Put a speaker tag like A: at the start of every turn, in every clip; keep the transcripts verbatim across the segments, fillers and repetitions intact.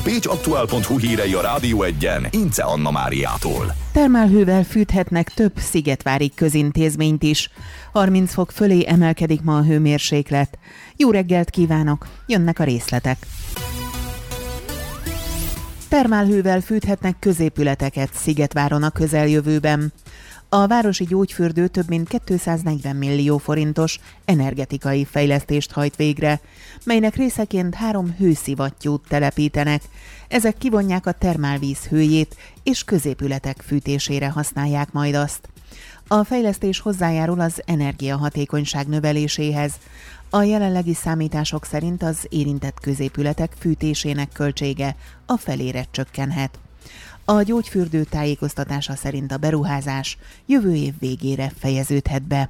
A: Pécs aktuál pont hu hírei a Rádió Egyen Ince Anna Máriától.
B: Termálhővel fűthetnek több szigetvári közintézményt is. harminc fok fölé emelkedik ma a hőmérséklet. Jó reggelt kívánok, jönnek a részletek. Termálhővel fűthetnek középületeket Szigetváron a közeljövőben. A városi gyógyfürdő több mint kétszáznegyven millió forintos energetikai fejlesztést hajt végre, melynek részeként három hőszivattyút telepítenek. Ezek kivonják a termálvíz hőjét, és középületek fűtésére használják majd azt. A fejlesztés hozzájárul az energiahatékonyság növeléséhez. A jelenlegi számítások szerint az érintett középületek fűtésének költsége a felére csökkenhet. A gyógyfürdő tájékoztatása szerint a beruházás jövő év végére fejeződhet be.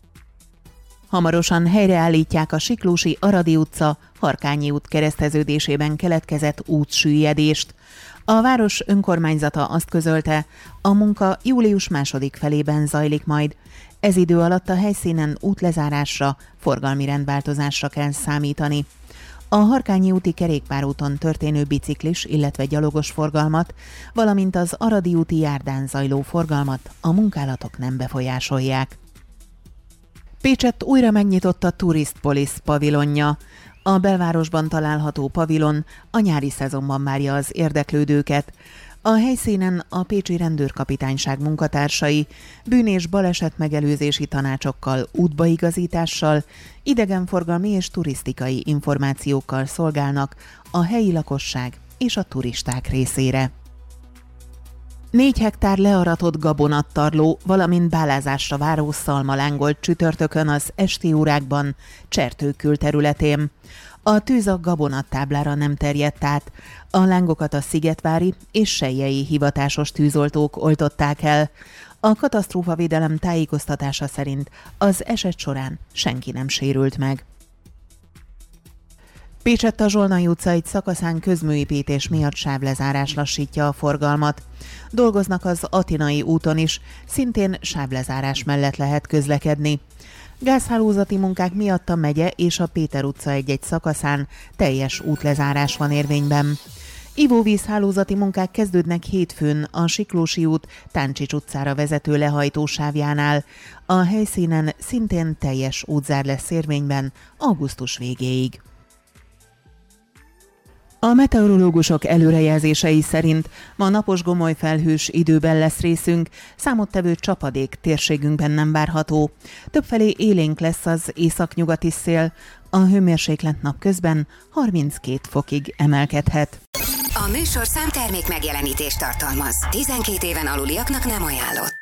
B: Hamarosan helyreállítják a Siklósi Aradi utca, Harkányi út kereszteződésében keletkezett útsüllyedést. A város önkormányzata azt közölte, a munka július második felében zajlik majd. Ez idő alatt a helyszínen útlezárásra, forgalmi rendváltozásra kell számítani. A Harkányi úti kerékpárúton történő biciklis, illetve gyalogos forgalmat, valamint az Aradi úti járdán zajló forgalmat a munkálatok nem befolyásolják. Pécsett újra megnyitott a Tourist Police pavilonja. A belvárosban található pavilon a nyári szezonban várja az érdeklődőket. A helyszínen a pécsi rendőrkapitányság munkatársai bűn- és balesetmegelőzési tanácsokkal, útbaigazítással, idegenforgalmi és turisztikai információkkal szolgálnak a helyi lakosság és a turisták részére. Négy hektár learatott gabonattarló, valamint bálázásra váró szalma lángolt csütörtökön az esti órákban Csertő külterületén. A tűz a gabonattáblára nem terjedt át. A lángokat a szigetvári és selyei hivatásos tűzoltók oltották el. A katasztrófavédelem tájékoztatása szerint az eset során senki nem sérült meg. Pécsett a Zsolnai utca egy szakaszán közműépítés miatt sávlezárás lassítja a forgalmat. Dolgoznak az Atinai úton is, szintén sávlezárás mellett lehet közlekedni. Gázhálózati munkák miatt a megye és a Péter utca egy-egy szakaszán teljes útlezárás van érvényben. Ivóvízhálózati munkák kezdődnek hétfőn a Siklósi út Táncsics utcára vezető lehajtósávjánál. A helyszínen szintén teljes útzár lesz érvényben augusztus végéig. A meteorológusok előrejelzései szerint ma napos gomolyfelhős időben lesz részünk, számottevő csapadék térségünkben nem várható. Többfelé élénk lesz az északnyugati szél, a hőmérséklet napközben harminckét fokig emelkedhet.
C: A műsorszám termék megjelenítést tartalmaz. tizenkét éven aluliaknak nem ajánlott.